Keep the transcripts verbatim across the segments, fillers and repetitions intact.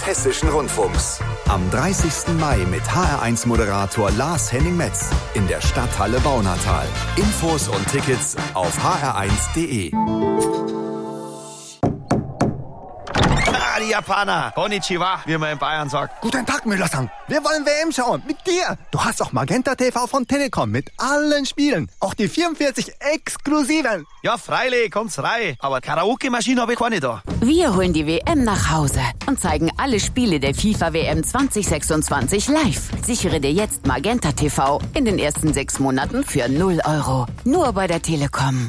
des Hessischen Rundfunks. Am dreißigsten Mai mit H R eins Moderator Lars Henning Metz in der Stadthalle Baunatal. Infos und Tickets auf h r eins punkt d e. Ah, die Japaner. Konnichiwa, wie man in Bayern sagt. Guten Tag, Müller-san. Wir wollen W M schauen. Mit dir. Du hast auch Magenta T V von Telekom mit allen Spielen. Auch die vierundvierzig exklusiven. Ja, freilich, kommt's rein. Aber Karaoke-Maschine habe ich keine da. Wir holen die W M nach Hause und zeigen alle Spiele der FIFA W M zwanzig sechsundzwanzig live. Sichere dir jetzt Magenta T V in den ersten sechs Monaten für null Euro. Nur bei der Telekom.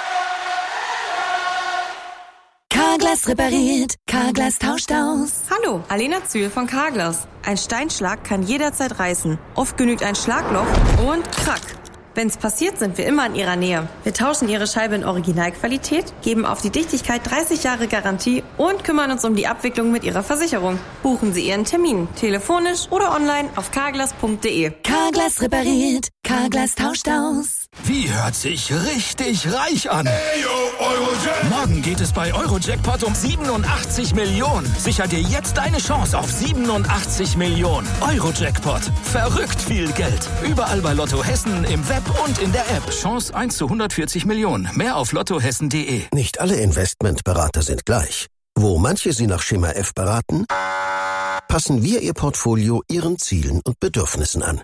Carglass repariert, Carglass tauscht aus. Hallo, Alena Zühl von Carglass. Ein Steinschlag kann jederzeit reißen. Oft genügt ein Schlagloch und krack. Wenn's passiert, sind wir immer in Ihrer Nähe. Wir tauschen Ihre Scheibe in Originalqualität, geben auf die Dichtigkeit dreißig Jahre Garantie und kümmern uns um die Abwicklung mit Ihrer Versicherung. Buchen Sie Ihren Termin, telefonisch oder online auf carglass punkt d e. Carglass repariert, Carglass tauscht aus. Wie hört sich richtig reich an? Hey, yo, Eurojackpot. Morgen geht es bei Eurojackpot um siebenundachtzig Millionen. Sicher dir jetzt deine Chance auf siebenundachtzig Millionen. Eurojackpot. Verrückt viel Geld. Überall bei Lotto Hessen, im Web und in der App. Chance eins zu hundertvierzig Millionen. Mehr auf lottohessen punkt d e. Nicht alle Investmentberater sind gleich. Wo manche Sie nach Schema F beraten, passen wir Ihr Portfolio Ihren Zielen und Bedürfnissen an.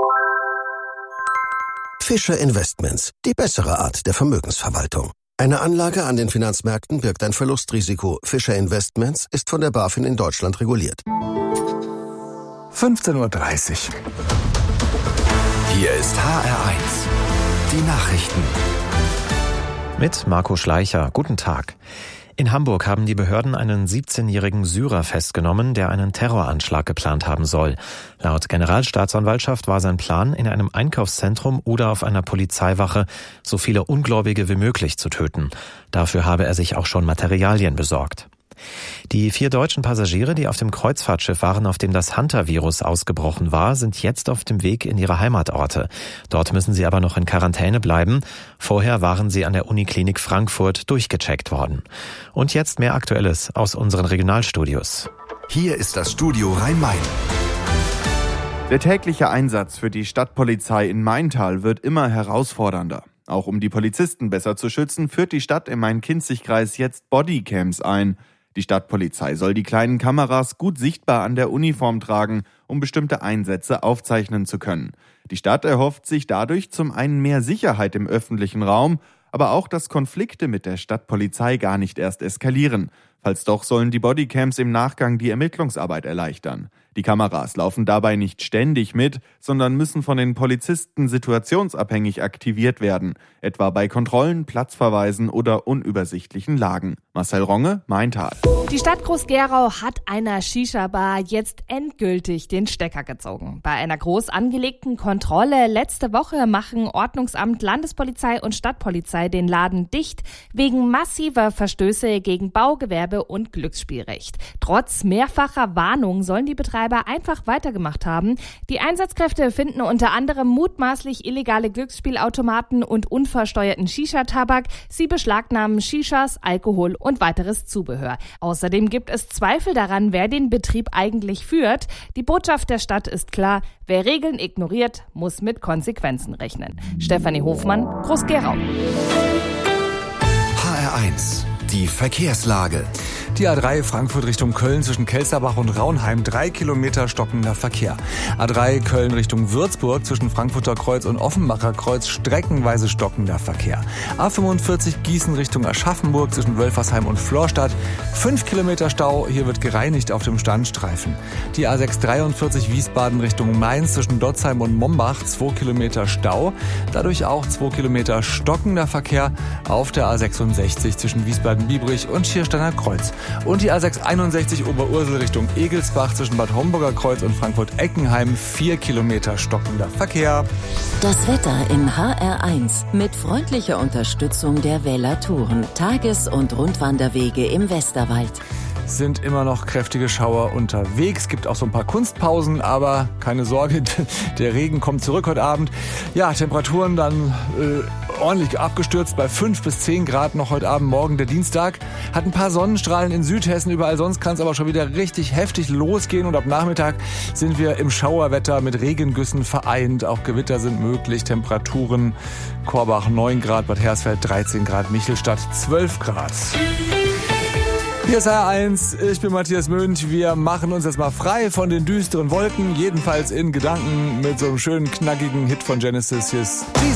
Fischer Investments, die bessere Art der Vermögensverwaltung. Eine Anlage an den Finanzmärkten birgt ein Verlustrisiko. Fischer Investments ist von der BaFin in Deutschland reguliert. fünfzehn Uhr dreißig. Hier ist H R eins. Die Nachrichten. Mit Marco Schleicher. Guten Tag. In Hamburg haben die Behörden einen siebzehnjährigen Syrer festgenommen, der einen Terroranschlag geplant haben soll. Laut Generalstaatsanwaltschaft war sein Plan, in einem Einkaufszentrum oder auf einer Polizeiwache so viele Ungläubige wie möglich zu töten. Dafür habe er sich auch schon Materialien besorgt. Die vier deutschen Passagiere, die auf dem Kreuzfahrtschiff waren, auf dem das Hunter-Virus ausgebrochen war, sind jetzt auf dem Weg in ihre Heimatorte. Dort müssen sie aber noch in Quarantäne bleiben. Vorher waren sie an der Uniklinik Frankfurt durchgecheckt worden. Und jetzt mehr Aktuelles aus unseren Regionalstudios. Hier ist das Studio Rhein-Main. Der tägliche Einsatz für die Stadtpolizei in Maintal wird immer herausfordernder. Auch um die Polizisten besser zu schützen, führt die Stadt im Main-Kinzig-Kreis jetzt Bodycams ein. Die Stadtpolizei soll die kleinen Kameras gut sichtbar an der Uniform tragen, um bestimmte Einsätze aufzeichnen zu können. Die Stadt erhofft sich dadurch zum einen mehr Sicherheit im öffentlichen Raum, aber auch, dass Konflikte mit der Stadtpolizei gar nicht erst eskalieren. Falls doch, sollen die Bodycams im Nachgang die Ermittlungsarbeit erleichtern. Die Kameras laufen dabei nicht ständig mit, sondern müssen von den Polizisten situationsabhängig aktiviert werden, etwa bei Kontrollen, Platzverweisen oder unübersichtlichen Lagen. Marcel Ronge, Maintal. Die Stadt Groß-Gerau hat einer Shisha-Bar jetzt endgültig den Stecker gezogen. Bei einer groß angelegten Kontrolle letzte Woche machen Ordnungsamt, Landespolizei und Stadtpolizei den Laden dicht, wegen massiver Verstöße gegen Baugewerbe und Glücksspielrecht. Trotz mehrfacher Warnung sollen die Betreiber einfach weitergemacht haben. Die Einsatzkräfte finden unter anderem mutmaßlich illegale Glücksspielautomaten und unversteuerten Shisha-Tabak. Sie beschlagnahmen Shishas, Alkohol und weiteres Zubehör. Außerdem gibt es Zweifel daran, wer den Betrieb eigentlich führt. Die Botschaft der Stadt ist klar: Wer Regeln ignoriert, muss mit Konsequenzen rechnen. Stefanie Hofmann, Groß-Gerau. H R eins. Die Verkehrslage. Die A drei Frankfurt Richtung Köln zwischen Kelsterbach und Raunheim, drei Kilometer stockender Verkehr. A drei Köln Richtung Würzburg zwischen Frankfurter Kreuz und Offenbacher Kreuz, streckenweise stockender Verkehr. A fünfundvierzig Gießen Richtung Aschaffenburg zwischen Wölfersheim und Florstadt, fünf Kilometer Stau, hier wird gereinigt auf dem Standstreifen. Die A sechs dreiundvierzig Wiesbaden Richtung Mainz zwischen Dotzheim und Mombach, zwei Kilometer Stau, dadurch auch zwei Kilometer stockender Verkehr auf der A sechsundsechzig zwischen Wiesbaden-Biebrich und Schiersteiner Kreuz. Und die A sechs einundsechzig Oberursel Richtung Egelsbach zwischen Bad Homburger Kreuz und Frankfurt-Eckenheim, vier Kilometer stockender Verkehr. Das Wetter im H R eins mit freundlicher Unterstützung der Wähler Touren, Tages- und Rundwanderwege im Westerwald. sind immer noch kräftige Schauer unterwegs. Gibt auch so ein paar Kunstpausen, aber keine Sorge, der Regen kommt zurück heute Abend. Ja, Temperaturen dann äh, ordentlich abgestürzt bei fünf bis zehn Grad noch heute Abend. Morgen der Dienstag hat ein paar Sonnenstrahlen in Südhessen. Überall sonst kann es aber schon wieder richtig heftig losgehen. Und ab Nachmittag sind wir im Schauerwetter mit Regengüssen vereint. Auch Gewitter sind möglich. Temperaturen Korbach neun Grad, Bad Hersfeld dreizehn Grad, Michelstadt zwölf Grad. Hier ist H R eins, ich bin Matthias Mönch. Wir machen uns jetzt mal frei von den düsteren Wolken, jedenfalls in Gedanken mit so einem schönen, knackigen Hit von Genesis. Hier ist